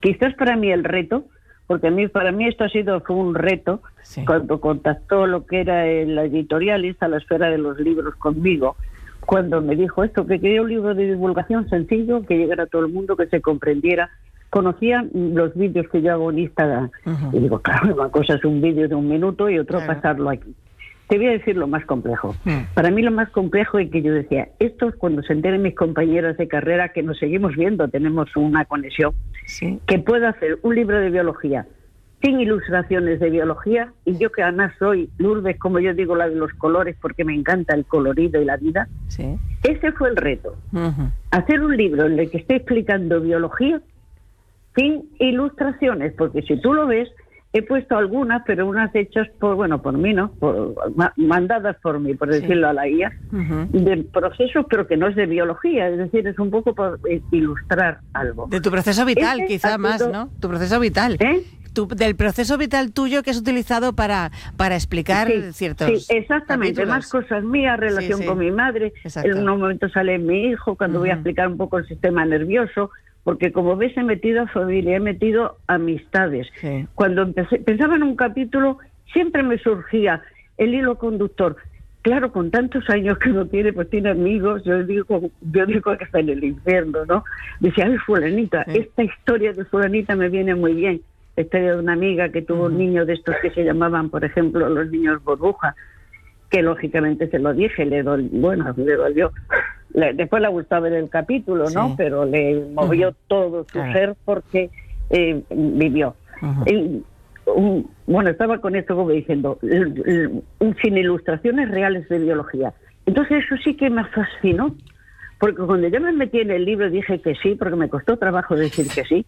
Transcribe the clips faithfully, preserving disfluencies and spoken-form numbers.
quizás para mí el reto, porque a mí, para mí esto ha sido fue un reto, sí. Cuando contactó lo que era la editorialista, la Esfera de los Libros conmigo, cuando me dijo esto, que quería un libro de divulgación sencillo, que llegara a todo el mundo, que se comprendiera. Conocía los vídeos que yo hago en Instagram, uh-huh. Y digo, claro, una cosa es un vídeo de un minuto y otro claro. Pasarlo aquí. Te voy a decir lo más complejo. Uh-huh. Para mí lo más complejo es que yo decía, esto es cuando se enteren mis compañeras de carrera, que nos seguimos viendo, tenemos una conexión, sí. Que puedo hacer un libro de biología sin ilustraciones de biología, y yo que además soy Lourdes, como yo digo, la de los colores, porque me encanta el colorido y la vida, sí. Ese fue el reto. Uh-huh. Hacer un libro en el que esté explicando biología sin ilustraciones, porque si tú lo ves, he puesto algunas, pero unas hechas por, bueno, por mí, ¿no? Por, ma- mandadas por mí, por decirlo sí. A la I A, uh-huh. De procesos, pero que no es de biología, es decir, es un poco por eh, ilustrar algo. De tu proceso vital, Ese quizá más, sido... ¿no? Tu proceso vital. ¿Eh? Tu, del proceso vital tuyo que has utilizado para, para explicar sí, ciertos sí, exactamente, capítulos. Más cosas mías, relación sí, sí. Con mi madre, exacto. En un momento sale mi hijo, cuando uh-huh. Voy a explicar un poco el sistema nervioso, porque como ves he metido a familia, he metido amistades. Sí. Cuando empecé, pensaba en un capítulo, siempre me surgía el hilo conductor. Claro, con tantos años que uno tiene, pues tiene amigos, yo digo, yo digo que está en el infierno, ¿no? Decía, ay, fulanita, sí. Esta historia de fulanita me viene muy bien. La historia de una amiga que tuvo uh-huh. Un niño de estos que se llamaban, por ejemplo, los niños burbuja, que lógicamente se lo dije, le dolió, bueno, le dolió. Le, después le gustaba ver el capítulo, ¿no? Sí. Pero le movió uh-huh. Todo su claro. Ser porque eh, vivió. Uh-huh. El, un, bueno, estaba con esto como diciendo, el, el, un, sin ilustraciones reales de biología. Entonces eso sí que me fascinó, porque cuando yo me metí en el libro dije que sí, porque me costó trabajo decir que sí.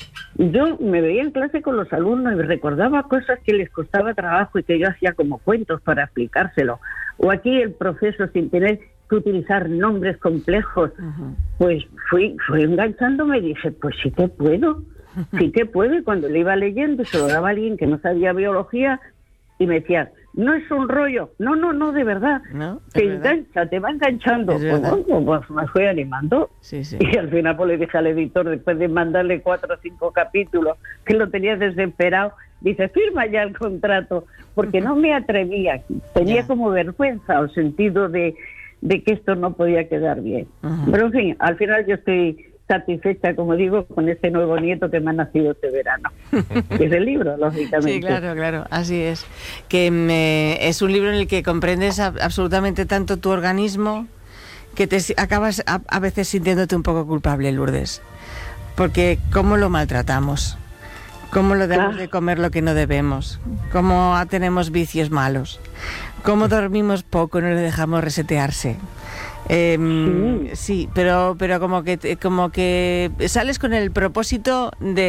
Yo me veía en clase con los alumnos y recordaba cosas que les costaba trabajo y que yo hacía como cuentos para explicárselo. O aquí el proceso sin tener que utilizar nombres complejos. Uh-huh. Pues fui, fui enganchándome y dije, pues sí que puedo, sí que puedo. Y cuando le iba leyendo, se lo daba a alguien que no sabía biología y me decía, no es un rollo, no, no, no, de verdad, no, te verdad. Engancha, te va enganchando. Pues, bueno, pues me fui animando. Sí, sí. Y al final pues le dije al editor, después de mandarle cuatro o cinco capítulos, que lo tenía desesperado, dice, firma ya el contrato, porque uh-huh. No me atrevía, tenía yeah. Como vergüenza o sentido de, de que esto no podía quedar bien. Uh-huh. Pero en fin, al final yo estoy satisfecha, como digo, con este nuevo nieto que me ha nacido este verano. Que es el libro, lógicamente. Sí, claro, claro, así es. Que me, es un libro en el que comprendes a, absolutamente tanto tu organismo que te acabas a, a veces sintiéndote un poco culpable, Lourdes. Porque cómo lo maltratamos, cómo lo dejamos ah. de comer lo que no debemos, cómo tenemos vicios malos, cómo dormimos poco y no le dejamos resetearse. Eh, sí. sí, pero pero como que como que sales con el propósito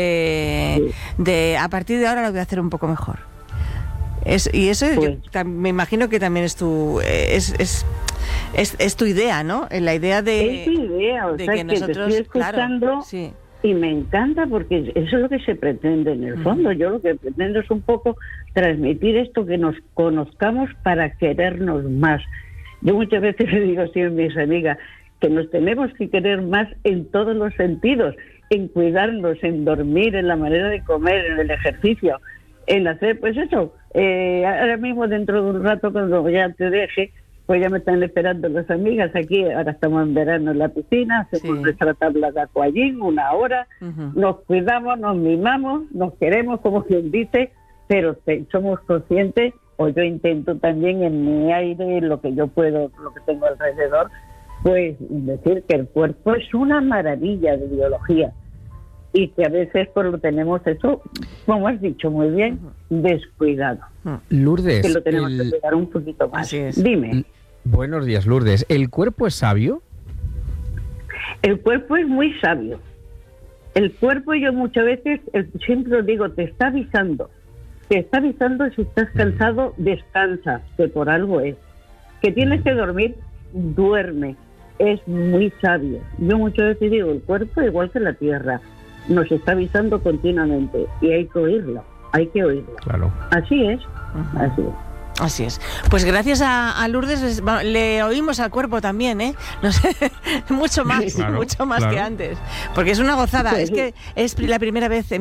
de, sí. de a partir de ahora lo voy a hacer un poco mejor. Es, y eso pues. yo, me imagino que también es tu es es, es, es tu idea, ¿no? La idea de, es tu idea, o de sea, que, que nosotros te estoy escuchando, claro, sí. Y me encanta porque eso es lo que se pretende en el fondo. Uh-huh. Yo lo que pretendo es un poco transmitir esto, que nos conozcamos para querernos más. Yo muchas veces le digo así a mis amigas que nos tenemos que querer más en todos los sentidos, en cuidarnos, en dormir, en la manera de comer, en el ejercicio, en hacer, pues eso, eh, ahora mismo dentro de un rato cuando ya te deje, pues ya me están esperando las amigas aquí, ahora estamos en verano en la piscina, hacemos sí. Nuestra tabla de aquagym, una hora, uh-huh. Nos cuidamos, nos mimamos, nos queremos, como quien dice, pero te, somos conscientes, o yo intento también en mi aire, lo que yo puedo, lo que tengo alrededor, pues decir que el cuerpo es una maravilla de biología y que a veces pues lo tenemos eso, como has dicho muy bien, descuidado. Lourdes, que lo tenemos el... que cuidar un poquito más. Así es. Dime. Buenos días, Lourdes. ¿El cuerpo es sabio? El cuerpo es muy sabio. El cuerpo, yo muchas veces, siempre digo, te está avisando. Te está avisando si estás cansado, descansa, que por algo es. Que tienes que dormir, duerme. Es muy sabio. Yo muchas veces digo, el cuerpo, igual que la tierra, nos está avisando continuamente y hay que oírlo, hay que oírlo. Claro. Así es, uh-huh. Así es. Así es. Pues gracias a, a Lourdes le oímos al cuerpo también, ¿eh? No sé, mucho más, claro, mucho más claro. Que antes. Porque es una gozada. Sí, es que es la primera vez en